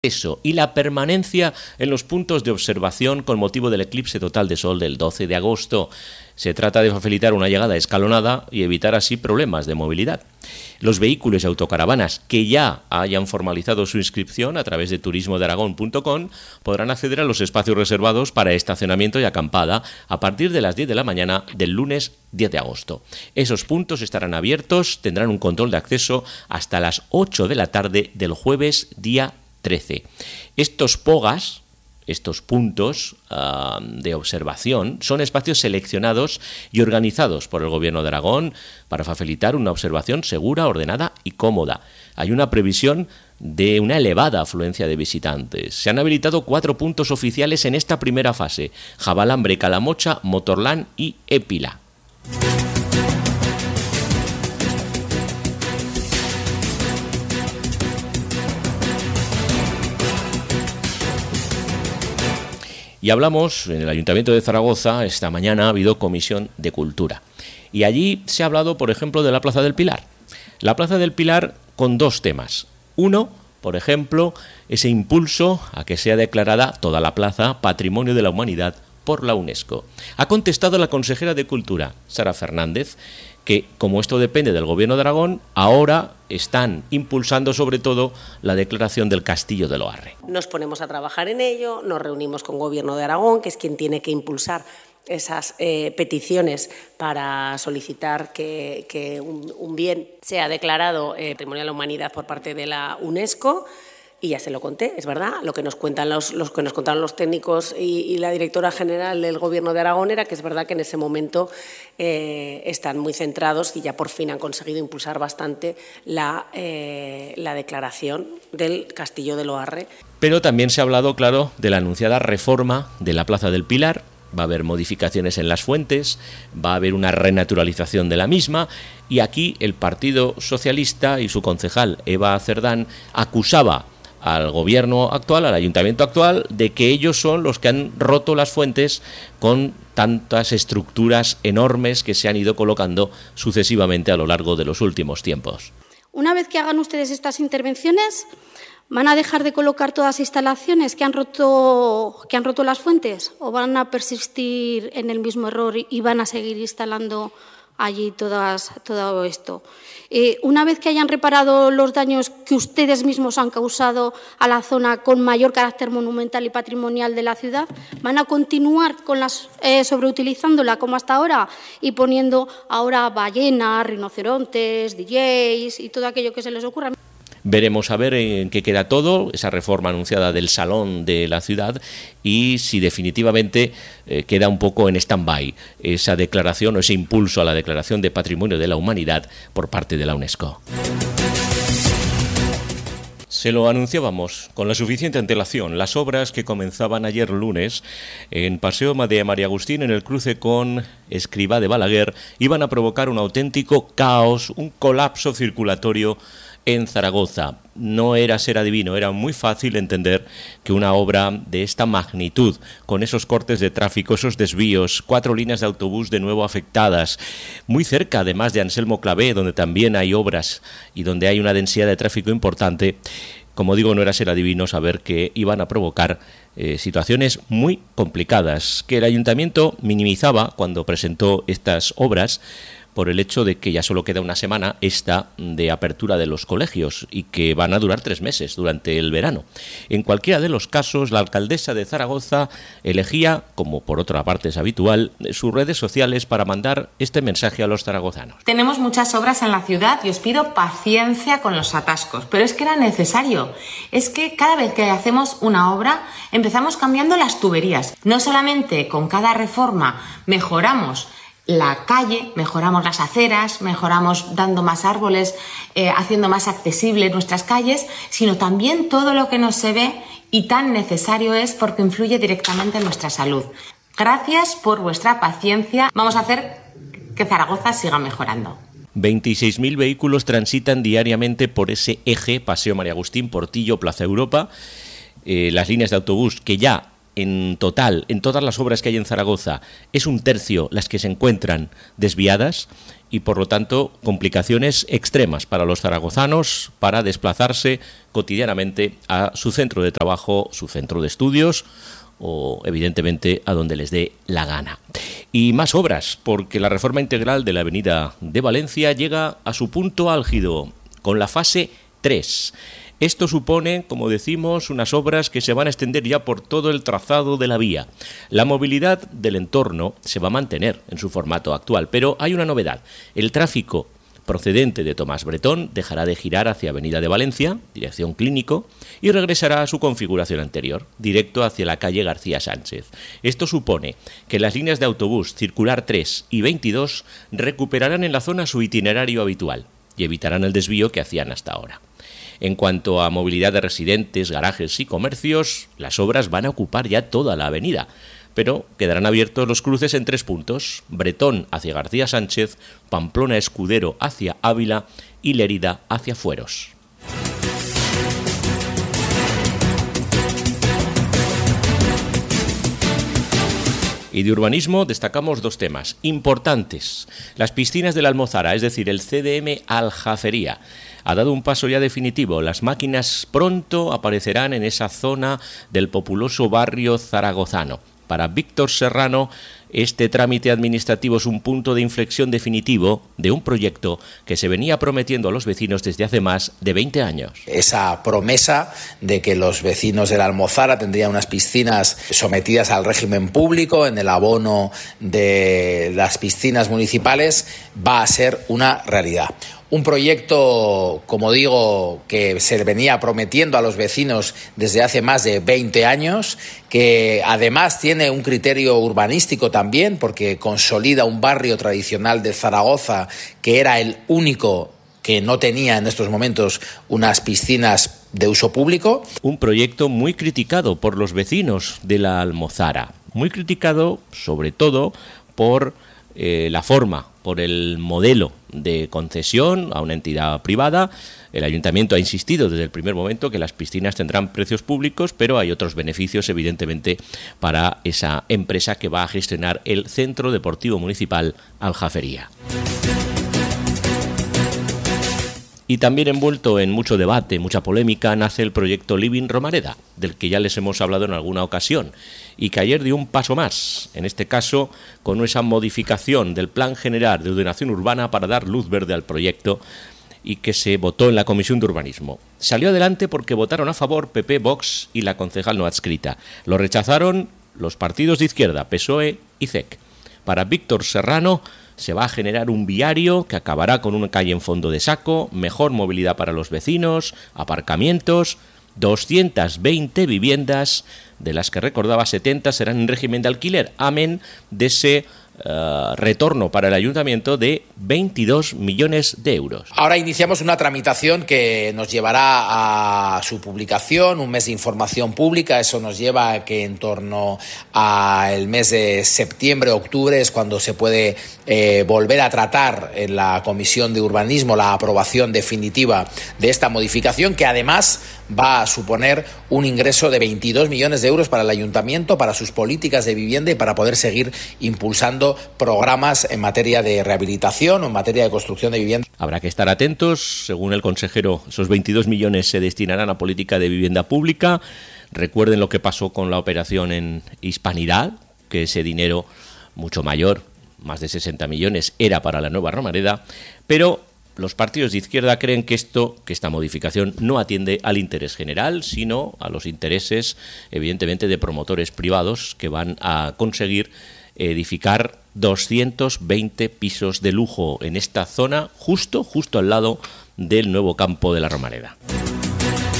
Eso y la permanencia en los puntos de observación con motivo del eclipse total de sol del 12 de agosto. Se trata de facilitar una llegada escalonada y evitar así problemas de movilidad. Los vehículos y autocaravanas que ya hayan formalizado su inscripción a través de turismodearagón.com podrán acceder a los espacios reservados para estacionamiento y acampada a partir de las 10 de la mañana del lunes 10 de agosto. Esos puntos estarán abiertos, tendrán un control de acceso hasta las 8 de la tarde del jueves día 13. Estos POGAs, estos puntos de observación, son espacios seleccionados y organizados por el Gobierno de Aragón para facilitar una observación segura, ordenada y cómoda. Hay una previsión de una elevada afluencia de visitantes. Se han habilitado 4 puntos oficiales en esta primera fase: Javalambre, Calamocha, Motorland y Épila. Y hablamos, en el Ayuntamiento de Zaragoza, esta mañana ha habido Comisión de Cultura. Y allí se ha hablado, por ejemplo, de la Plaza del Pilar. La Plaza del Pilar con 2 temas. Uno, por ejemplo, ese impulso a que sea declarada toda la plaza Patrimonio de la Humanidad por la UNESCO. Ha contestado la consejera de Cultura, Sara Fernández, que, como esto depende del Gobierno de Aragón, ahora están impulsando sobre todo la declaración del Castillo de Loarre. Nos ponemos a trabajar en ello, nos reunimos con Gobierno de Aragón, que es quien tiene que impulsar esas peticiones para solicitar que un bien sea declarado Patrimonio de la Humanidad por parte de la UNESCO. Y ya se lo conté, es verdad, lo que nos cuentan los que nos contaron los técnicos y la directora general del Gobierno de Aragón era que es verdad que en ese momento están muy centrados y ya por fin han conseguido impulsar bastante la declaración del Castillo de Loarre. Pero también se ha hablado, claro, de la anunciada reforma de la Plaza del Pilar. Va a haber modificaciones en las fuentes, va a haber una renaturalización de la misma, y aquí el Partido Socialista y su concejal Eva Cerdán acusaba al gobierno actual, al ayuntamiento actual, de que ellos son los que han roto las fuentes con tantas estructuras enormes que se han ido colocando sucesivamente a lo largo de los últimos tiempos. Una vez que hagan ustedes estas intervenciones, ¿van a dejar de colocar todas las instalaciones que han roto las fuentes o van a persistir en el mismo error y van a seguir instalando allí todo esto? Una vez que hayan reparado los daños que ustedes mismos han causado a la zona con mayor carácter monumental y patrimonial de la ciudad, ¿van a continuar con sobreutilizándola como hasta ahora y poniendo ahora ballenas, rinocerontes, DJs y todo aquello que se les ocurra? Veremos a ver en qué queda todo, esa reforma anunciada del Salón de la Ciudad, y si definitivamente queda un poco en stand-by esa declaración o ese impulso a la declaración de Patrimonio de la Humanidad por parte de la UNESCO. Se lo anunciábamos con la suficiente antelación. Las obras que comenzaban ayer lunes en Paseo de María Agustín, en el cruce con Escrivá de Balaguer, iban a provocar un auténtico caos, un colapso circulatorio en Zaragoza. No era ser adivino, era muy fácil entender que una obra de esta magnitud, con esos cortes de tráfico, esos desvíos, 4 líneas de autobús de nuevo afectadas, muy cerca además de Anselmo Clavé, donde también hay obras y donde hay una densidad de tráfico importante, como digo, no era ser adivino saber que iban a provocar situaciones muy complicadas, que el ayuntamiento minimizaba cuando presentó estas obras, por el hecho de que ya solo queda una semana esta de apertura de los colegios y que van a durar 3 meses durante el verano. En cualquiera de los casos, la alcaldesa de Zaragoza elegía, como por otra parte es habitual, sus redes sociales para mandar este mensaje a los zaragozanos. Tenemos muchas obras en la ciudad y os pido paciencia con los atascos, pero es que era necesario. Es que cada vez que hacemos una obra empezamos cambiando las tuberías. No solamente con cada reforma mejoramos la calle, mejoramos las aceras, mejoramos dando más árboles, haciendo más accesibles nuestras calles, sino también todo lo que no se ve y tan necesario es porque influye directamente en nuestra salud. Gracias por vuestra paciencia. Vamos a hacer que Zaragoza siga mejorando. 26.000 vehículos transitan diariamente por ese eje Paseo María Agustín, Portillo, Plaza Europa. Las líneas de autobús que ya en total, en todas las obras que hay en Zaragoza, es 1/3 las que se encuentran desviadas y, por lo tanto, complicaciones extremas para los zaragozanos para desplazarse cotidianamente a su centro de trabajo, su centro de estudios o, evidentemente, a donde les dé la gana. Y más obras, porque la reforma integral de la Avenida de Valencia llega a su punto álgido con la fase 3. Esto supone, como decimos, unas obras que se van a extender ya por todo el trazado de la vía. La movilidad del entorno se va a mantener en su formato actual, pero hay una novedad. El tráfico procedente de Tomás Bretón dejará de girar hacia Avenida de Valencia, dirección Clínico, y regresará a su configuración anterior, directo hacia la calle García Sánchez. Esto supone que las líneas de autobús Circular 3 y 22 recuperarán en la zona su itinerario habitual y evitarán el desvío que hacían hasta ahora. En cuanto a movilidad de residentes, garajes y comercios, las obras van a ocupar ya toda la avenida, pero quedarán abiertos los cruces en 3 puntos: Bretón hacia García Sánchez, Pamplona Escudero hacia Ávila y Lérida hacia Fueros. Y de urbanismo destacamos 2 temas importantes. Las piscinas de la Almozara, es decir, el CDM Aljafería, ha dado un paso ya definitivo. Las máquinas pronto aparecerán en esa zona del populoso barrio zaragozano. Para Víctor Serrano, este trámite administrativo es un punto de inflexión definitivo de un proyecto que se venía prometiendo a los vecinos desde hace más de 20 años. Esa promesa de que los vecinos de la Almozara tendrían unas piscinas sometidas al régimen público en el abono de las piscinas municipales va a ser una realidad. Un proyecto, como digo, que se venía prometiendo a los vecinos desde hace más de 20 años, que además tiene un criterio urbanístico también, porque consolida un barrio tradicional de Zaragoza que era el único que no tenía en estos momentos unas piscinas de uso público. Un proyecto muy criticado por los vecinos de la Almozara, muy criticado sobre todo por la forma, por el modelo de concesión a una entidad privada. El ayuntamiento ha insistido desde el primer momento que las piscinas tendrán precios públicos, pero hay otros beneficios, evidentemente, para esa empresa que va a gestionar el Centro Deportivo Municipal Aljafería. Y también envuelto en mucho debate, mucha polémica, nace el proyecto Living Romareda, del que ya les hemos hablado en alguna ocasión, y que ayer dio un paso más, en este caso con esa modificación del Plan General de Ordenación Urbana para dar luz verde al proyecto y que se votó en la Comisión de Urbanismo. Salió adelante porque votaron a favor PP, Vox y la concejal no adscrita. Lo rechazaron los partidos de izquierda, PSOE y CEC. Para Víctor Serrano, se va a generar un viario que acabará con una calle en fondo de saco, mejor movilidad para los vecinos, aparcamientos, 220 viviendas, de las que recordaba 70 serán en régimen de alquiler, amén de ese retorno para el ayuntamiento de 22 millones de euros. Ahora iniciamos una tramitación que nos llevará a su publicación, un mes de información pública. Eso nos lleva a que en torno al mes de septiembre, octubre es cuando se puede volver a tratar en la Comisión de Urbanismo la aprobación definitiva de esta modificación, que además va a suponer un ingreso de 22 millones de euros para el ayuntamiento, para sus políticas de vivienda y para poder seguir impulsando programas en materia de rehabilitación o en materia de construcción de vivienda. Habrá que estar atentos. Según el consejero, esos 22 millones se destinarán a política de vivienda pública. Recuerden lo que pasó con la operación en Hispanidad, que ese dinero mucho mayor, más de 60 millones, era para la nueva Romareda, pero los partidos de izquierda creen que esta modificación no atiende al interés general, sino a los intereses, evidentemente, de promotores privados que van a conseguir edificar 220 pisos de lujo en esta zona, justo al lado del nuevo campo de la Romareda.